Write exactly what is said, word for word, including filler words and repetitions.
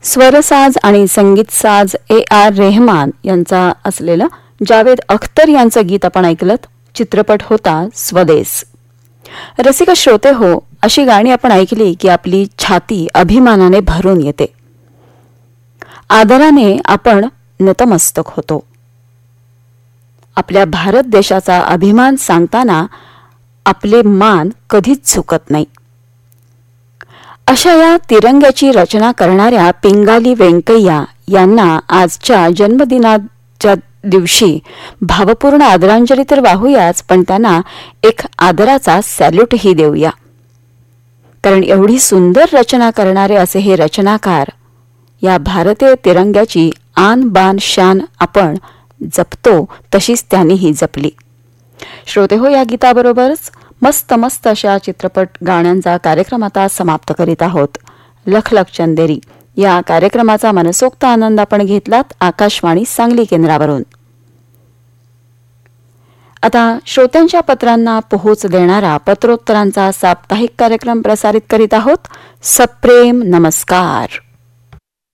स्वरसाज आणि संगीतसाज A R Rahman यांचा असलेलं जावेद अख्तर यांचं गीत आपण ऐकलं. चित्रपट होता स्वदेस. रसिक श्रोते हो, अशी गाणी आपण ऐकली की आपली छाती अभिमानाने भरून येते. आदराने आपण नतमस्तक होतो. आपल्या भारत देशाचा अभिमान सांगताना आपले मान कधीच झुकत नाही. अशा या तिरंग्याची रचना करणाऱ्या पिंगाली व्यंकय्या यांना आजच्या जन्मदिनाच्या दिवशी भावपूर्ण आदरांजली तर वाहूयाच, पण त्यांना एक आदराचा सॅल्यूटही देऊया. कारण एवढी सुंदर रचना करणारे असे हे रचनाकार, या भारतीय तिरंग्याची आन बान शान आपण जपतो तशीच त्यांनीही जपली. श्रोते हो, या गीताबरोबरच मस्त मस्त अशा चित्रपट गाण्यांचा कार्यक्रम आता समाप्त करीत आहोत. लख लख चंदेरी या कार्यक्रमाचा मनसोक्त आनंद आपण घेतलात आकाशवाणी सांगली केंद्रावरून. आता श्रोत्यांच्या पत्रांना पोहोच देणारा पत्रोत्तरांचा साप्ताहिक कार्यक्रम प्रसारित करीत आहोत. सप्रेम नमस्कार.